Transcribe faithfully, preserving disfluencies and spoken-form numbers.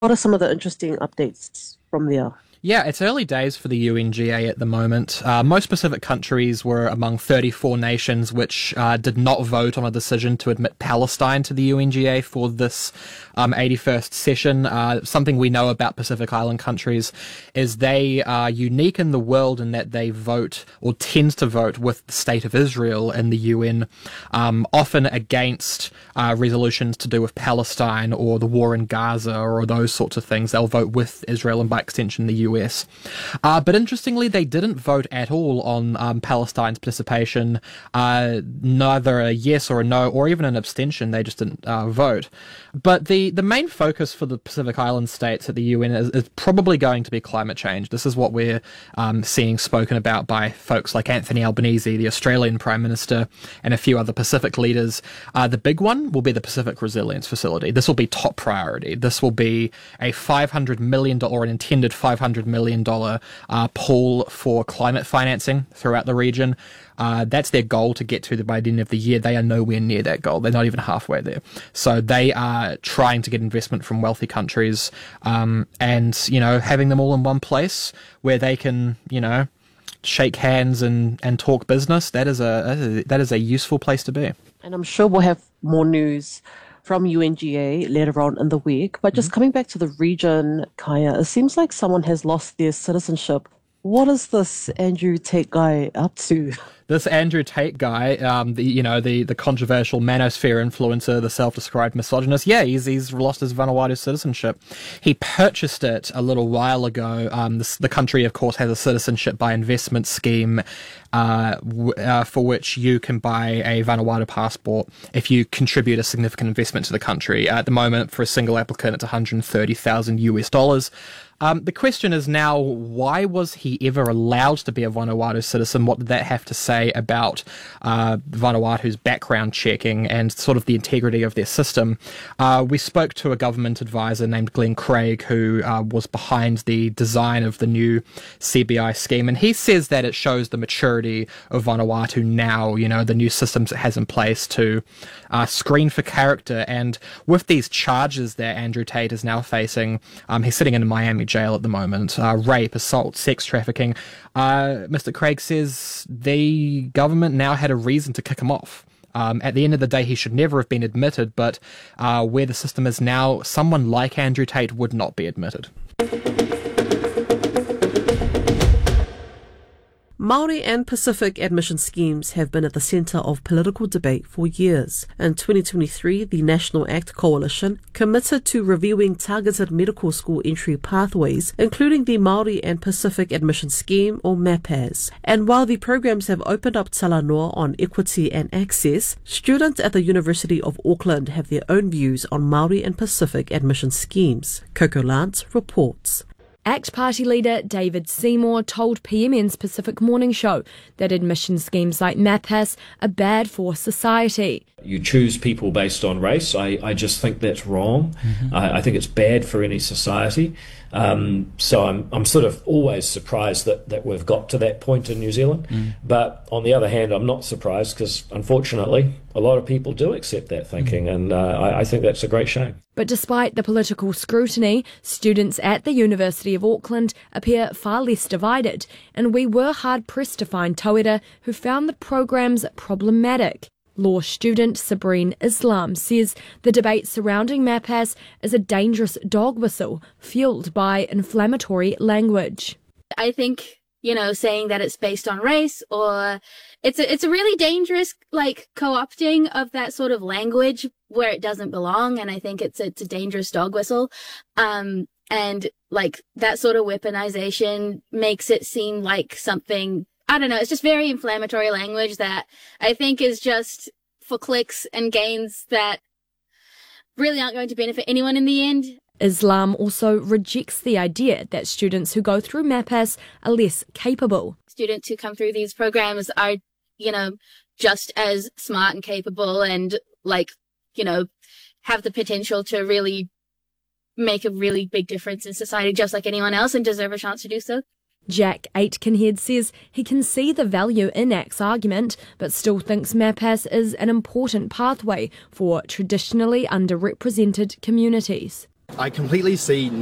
What are some of the interesting updates from there? Yeah, it's early days for the U N G A at the moment. Uh, most Pacific countries were among thirty-four nations which uh, did not vote on a decision to admit Palestine to the U N G A for this um, eighty-first session. Uh, something we know about Pacific Island countries is they are unique in the world in that they vote or tend to vote with the State of Israel in the U N, um, often against uh, resolutions to do with Palestine or the war in Gaza or those sorts of things. They'll vote with Israel and by extension the U N. U S. Uh, but interestingly, they didn't vote at all on um, Palestine's participation, uh, neither a yes or a no, or even an abstention. They just didn't uh, vote. But the, the main focus for the Pacific Island states at the U N is, is probably going to be climate change. This is what we're um, seeing spoken about by folks like Anthony Albanese, the Australian Prime Minister, and a few other Pacific leaders. Uh, the big one will be the Pacific Resilience Facility. This will be top priority. This will be a five hundred million dollars or an intended five hundred million dollars uh, pool for climate financing throughout the region. Uh, that's their goal to get to by the end of the year. They are nowhere near that goal. They're not even halfway there. So they are trying to get investment from wealthy countries um, and, you know, having them all in one place where they can, you know, shake hands and, and talk business. That is a that is a useful place to be. And I'm sure we'll have more news from U N G A later on in the week. But just mm-hmm. coming back to the region, Kaya, it seems like someone has lost their citizenship. What is this Andrew Tate guy up to? This Andrew Tate guy, um, the you know the the controversial manosphere influencer, the self-described misogynist, yeah, he's he's lost his Vanuatu citizenship. He purchased it a little while ago. Um, this, the country, of course, has a citizenship by investment scheme, uh, w- uh, for which you can buy a Vanuatu passport if you contribute a significant investment to the country. At the moment, for a single applicant, it's one hundred thirty thousand U S dollars. Um, the question is now, why was he ever allowed to be a Vanuatu citizen? What did that have to say about uh, Vanuatu's background checking and sort of the integrity of their system? Uh, we spoke to a government advisor named Glenn Craig, who uh, was behind the design of the new C B I scheme, and he says that it shows the maturity of Vanuatu now, you know, the new systems it has in place to uh, screen for character. And with these charges that Andrew Tate is now facing, um, he's sitting in Miami jail at the moment, uh, rape, assault, sex trafficking. Uh, Mister Craig says the government now had a reason to kick him off. Um, at the end of the day, he should never have been admitted, but uh, where the system is now, someone like Andrew Tate would not be admitted. Māori and Pacific admission schemes have been at the centre of political debate for years. In twenty twenty-three, the National ACT Coalition committed to reviewing targeted medical school entry pathways, including the Māori and Pacific Admission Scheme, or MAPAS. And while the programs have opened up Talanoa on equity and access, students at the University of Auckland have their own views on Māori and Pacific admission schemes. Coco Lance reports. ACT Party leader David Seymour told P M N's Pacific Morning Show that admission schemes like MAPAS are bad for society. You choose people based on race. I, I just think that's wrong. Mm-hmm. I, I think it's bad for any society. Um, so I'm I'm sort of always surprised that, that we've got to that point in New Zealand. Mm. But on the other hand, I'm not surprised because unfortunately a lot of people do accept that thinking, mm. and uh, I, I think that's a great shame. But despite the political scrutiny, students at the University of Auckland appear far less divided, and we were hard-pressed to find tauira who found the programs problematic. Law student Sabrine Islam says the debate surrounding MAPAS is a dangerous dog whistle fueled by inflammatory language. I think, you know, saying that it's based on race or it's a, it's a really dangerous, like, co-opting of that sort of language where it doesn't belong. And I think it's, it's a dangerous dog whistle. Um, and like that sort of weaponization makes it seem like something, I don't know, it's just very inflammatory language that I think is just for clicks and gains that really aren't going to benefit anyone in the end. Islam also rejects the idea that students who go through MAPAS are less capable. Students who come through these programs are, you know, just as smart and capable and, like, you know, have the potential to really make a really big difference in society just like anyone else and deserve a chance to do so. Jack Aitkenhead says he can see the value in ACT's argument, but still thinks MAPAS is an important pathway for traditionally underrepresented communities. I completely see